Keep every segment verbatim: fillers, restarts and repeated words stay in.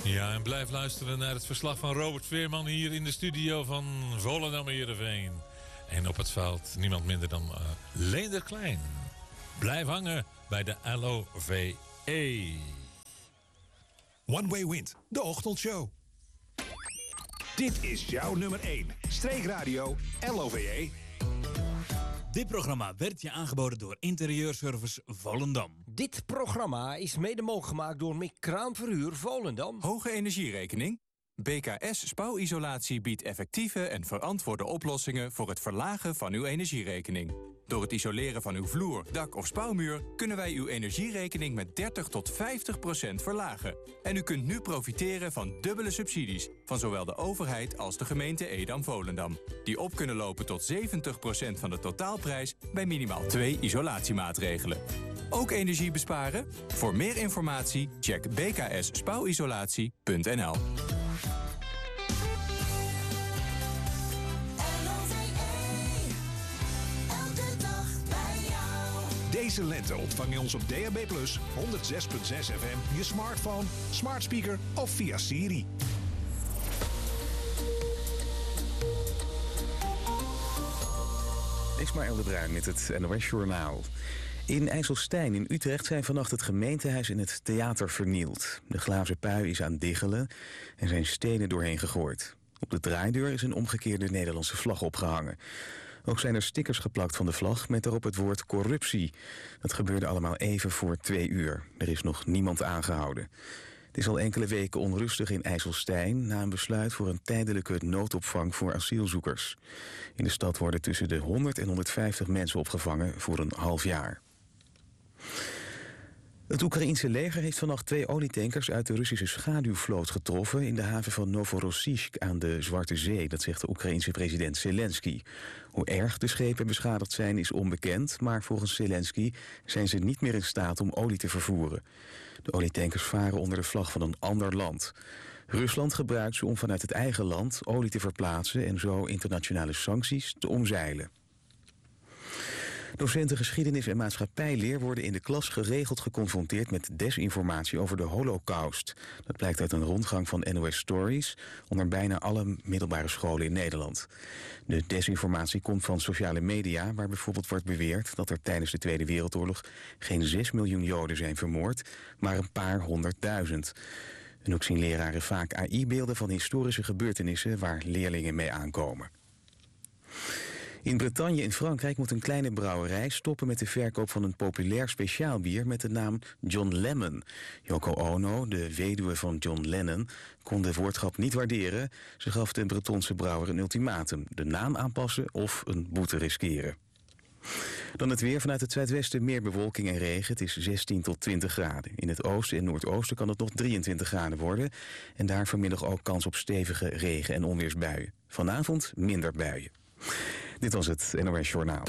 Ja, en blijf luisteren naar het verslag van Robert Veerman hier in de studio van Volendam Heerenveen. En op het veld niemand minder dan uh, Leender Klein. Blijf hangen bij de L O V E. One Way Wind, de ochtendshow. Dit is jouw nummer één. Streekradio L O V E. Dit programma werd je aangeboden door Interieurservice Volendam. Dit programma is mede mogelijk gemaakt door Mick Kraamverhuur Volendam. Hoge energierekening? B K S Spouwisolatie biedt effectieve en verantwoorde oplossingen voor het verlagen van uw energierekening. Door het isoleren van uw vloer, dak of spouwmuur kunnen wij uw energierekening met dertig tot vijftig procent verlagen. En u kunt nu profiteren van dubbele subsidies van zowel de overheid als de gemeente Edam-Volendam. Die op kunnen lopen tot zeventig procent van de totaalprijs bij minimaal twee isolatiemaatregelen. Ook energie besparen? Voor meer informatie check b k s spouwisolatie punt n l. Deze lente ontvang je ons op D A B plus, honderd zes komma zes F M, je smartphone, smart speaker of via Siri. Ismaël de Bruin met het N O S Journaal. In IJsselstein in Utrecht zijn vannacht het gemeentehuis en het theater vernield. De glazen pui is aan diggelen en zijn stenen doorheen gegooid. Op de draaideur is een omgekeerde Nederlandse vlag opgehangen. Ook zijn er stickers geplakt van de vlag met daarop het woord corruptie. Dat gebeurde allemaal even voor twee uur. Er is nog niemand aangehouden. Het is al enkele weken onrustig in IJsselstein na een besluit voor een tijdelijke noodopvang voor asielzoekers. In de stad worden tussen de honderd en honderdvijftig mensen opgevangen voor een half jaar. Het Oekraïense leger heeft vannacht twee olietankers uit de Russische schaduwvloot getroffen in de haven van Novorossiysk aan de Zwarte Zee, dat zegt de Oekraïense president Zelensky. Hoe erg de schepen beschadigd zijn is onbekend, maar volgens Zelensky zijn ze niet meer in staat om olie te vervoeren. De olietankers varen onder de vlag van een ander land. Rusland gebruikt ze om vanuit het eigen land olie te verplaatsen en zo internationale sancties te omzeilen. Docenten geschiedenis en maatschappijleer worden in de klas geregeld geconfronteerd met desinformatie over de Holocaust. Dat blijkt uit een rondgang van N O S Stories onder bijna alle middelbare scholen in Nederland. De desinformatie komt van sociale media, waar bijvoorbeeld wordt beweerd dat er tijdens de Tweede Wereldoorlog geen zes miljoen Joden zijn vermoord, maar een paar honderdduizend. En ook zien leraren vaak A I-beelden van historische gebeurtenissen waar leerlingen mee aankomen. In Bretagne in Frankrijk moet een kleine brouwerij stoppen met de verkoop van een populair speciaalbier met de naam John Lemon. Yoko Ono, de weduwe van John Lennon, kon de woordgrap niet waarderen. Ze gaf de Bretonse brouwer een ultimatum: de naam aanpassen of een boete riskeren. Dan het weer. Vanuit het zuidwesten meer bewolking en regen. Het is zestien tot twintig graden. In het oosten en noordoosten kan het nog drieëntwintig graden worden. En daar vanmiddag ook kans op stevige regen- en onweersbuien. Vanavond minder buien. Dit was het N O S Journaal.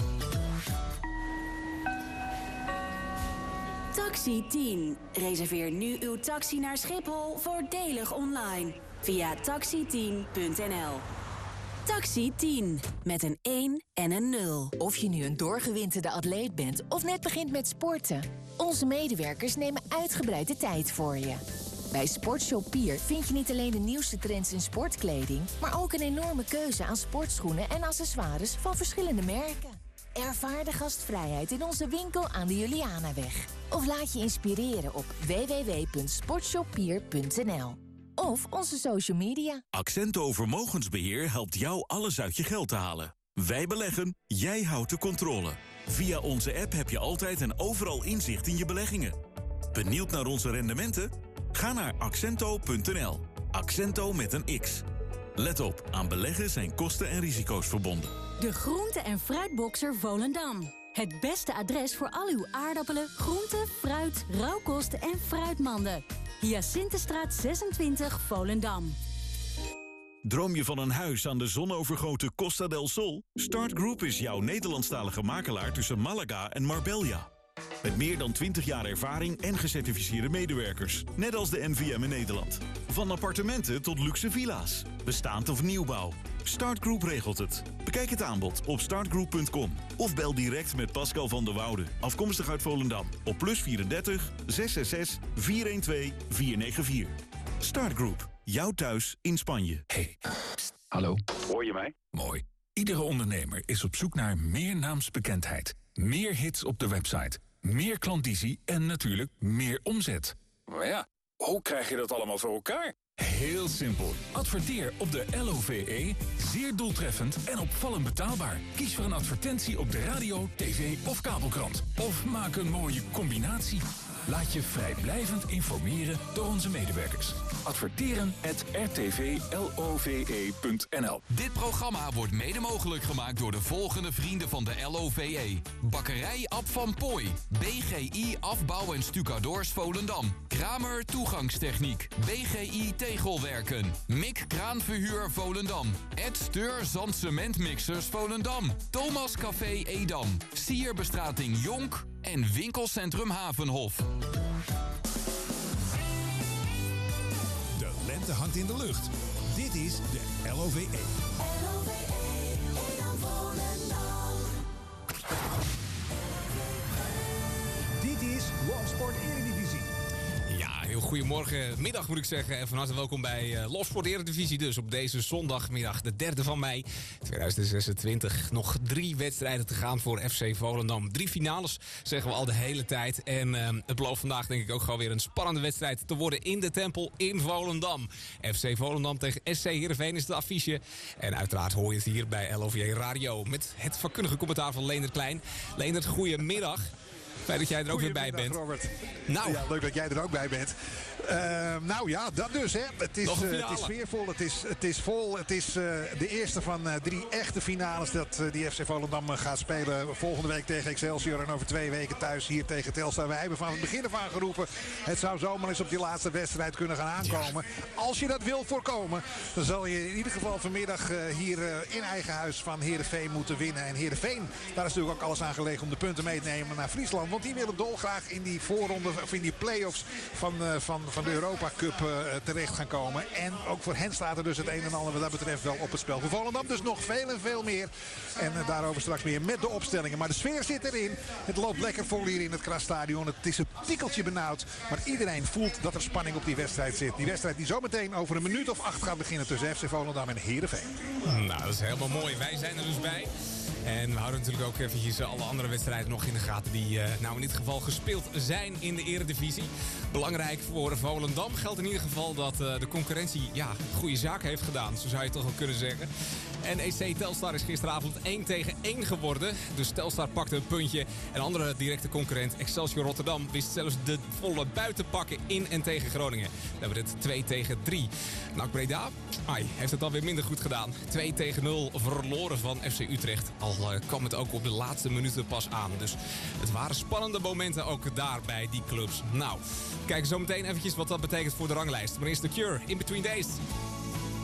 Taxi tien. Reserveer nu uw taxi naar Schiphol voordelig online. Via taxi tien punt n l. Taxi tien. Met een één en een nul. Of je nu een doorgewinterde atleet bent of net begint met sporten. Onze medewerkers nemen uitgebreid de tijd voor je. Bij Sportshop Pier vind je niet alleen de nieuwste trends in sportkleding, maar ook een enorme keuze aan sportschoenen en accessoires van verschillende merken. Ervaar de gastvrijheid in onze winkel aan de Julianaweg. Of laat je inspireren op w w w punt sportshoppier punt n l. Of onze social media. Accento Vermogensbeheer helpt jou alles uit je geld te halen. Wij beleggen, jij houdt de controle. Via onze app heb je altijd en overal inzicht in je beleggingen. Benieuwd naar onze rendementen? Ga naar accento punt n l. Accento met een X. Let op, aan beleggen zijn kosten en risico's verbonden. De Groente- en Fruitboxer Volendam. Het beste adres voor al uw aardappelen, groenten, fruit, rauwkosten en fruitmanden. Hyacinthestraat zesentwintig, Volendam. Droom je van een huis aan de zonovergoten Costa del Sol? Start Group is jouw Nederlandstalige makelaar tussen Malaga en Marbella. Met meer dan twintig jaar ervaring en gecertificeerde medewerkers. Net als de N V M in Nederland. Van appartementen tot luxe villa's. Bestaand of nieuwbouw. Start Group regelt het. Bekijk het aanbod op startgroup punt com. Of bel direct met Pascal van der Woude. Afkomstig uit Volendam. Op plus drieëndertig, zes zes zes, vier een twee, vier negen vier. Start Group, jouw thuis in Spanje. Hey, pst, hallo. Hoor je mij? Mooi. Iedere ondernemer is op zoek naar meer naamsbekendheid. Meer hits op de website. Meer klandizie en natuurlijk meer omzet. Maar ja, hoe krijg je dat allemaal voor elkaar? Heel simpel. Adverteer op de L O V E. Zeer doeltreffend en opvallend betaalbaar. Kies voor een advertentie op de radio, tv of kabelkrant. Of maak een mooie combinatie. Laat je vrijblijvend informeren door onze medewerkers. Adverteren at r t v love punt n l. Dit programma wordt mede mogelijk gemaakt door de volgende vrienden van de L O V E. Bakkerij Ab van Pooij. B G I Afbouw en Stucadoors Volendam. Kramer Toegangstechniek. B G I Tegelwerken. Mik Kraanverhuur Volendam. Ed Steur Zandcementmixers Volendam. Thomas Café Edam. Sierbestrating Jonk. En winkelcentrum Havenhof. De lente hangt in de lucht. Dit is de L O V E. L O V E in Volendam. Dit is Lofsport Eredivisie. Ja, heel goedemorgen, middag moet ik zeggen. En van harte welkom bij uh, Lofsport Eredivisie. Dus op deze zondagmiddag, de derde van mei tweeduizend zesentwintig. Nog drie wedstrijden te gaan voor F C Volendam. Drie finales, zeggen we al de hele tijd. En uh, het belooft vandaag denk ik ook gewoon weer een spannende wedstrijd te worden in de Tempel in Volendam. F C Volendam tegen S C Heerenveen is het affiche. En uiteraard hoor je het hier bij L O V E Radio met het vakkundige commentaar van Leendert Klein. Leendert, goedemiddag. Fijn dat jij er ook weer bij bent. Robert. Nou. Ja, leuk dat jij er ook bij bent. Uh, nou ja, dat dus. Hè. Het, is, uh, het is sfeervol, het is, het is vol. Het is uh, de eerste van uh, drie echte finales dat uh, die F C Volendam uh, gaat spelen. Volgende week tegen Excelsior en over twee weken thuis hier tegen Telstar. Wij hebben van het begin af aan geroepen. Het zou zomaar eens op die laatste wedstrijd kunnen gaan aankomen. Ja. Als je dat wil voorkomen, dan zal je in ieder geval vanmiddag uh, hier uh, in eigen huis van Heerenveen moeten winnen. En Heerenveen, daar is natuurlijk ook alles aan gelegen om de punten mee te nemen naar Friesland. Want die willen dolgraag in die voorronde, of in die play-offs van, uh, van, van de Europa Cup uh, terecht gaan komen. En ook voor hen staat er dus het een en ander wat dat betreft wel op het spel. Voor Volendam dus nog veel en veel meer. En uh, daarover straks meer met de opstellingen. Maar de sfeer zit erin. Het loopt lekker vol hier in het Krasstadion. Het is een tikkeltje benauwd. Maar iedereen voelt dat er spanning op die wedstrijd zit. Die wedstrijd die zometeen over een minuut of acht gaat beginnen tussen F C Volendam en Heerenveen. Nou, dat is helemaal mooi. Wij zijn er dus bij. En we houden natuurlijk ook eventjes alle andere wedstrijden nog in de gaten die uh, nou in dit geval gespeeld zijn in de Eredivisie. Belangrijk voor Volendam geldt in ieder geval dat uh, de concurrentie ja, goede zaken heeft gedaan. Zo zou je toch wel kunnen zeggen. En E C Telstar is gisteravond één tegen één geworden. Dus Telstar pakte een puntje. En andere directe concurrent Excelsior Rotterdam wist zelfs de volle buit te pakken in en tegen Groningen. Dan werd het twee tegen drie. N A C Breda ai, heeft het alweer minder goed gedaan. twee tegen nul verloren van F C Utrecht. Al uh, kwam het ook op de laatste minuten pas aan. Dus het waren spannende momenten ook daar bij die clubs. Nou, kijken zo meteen eventjes wat dat betekent voor de ranglijst. Maar eerst de Cure, In Between Days.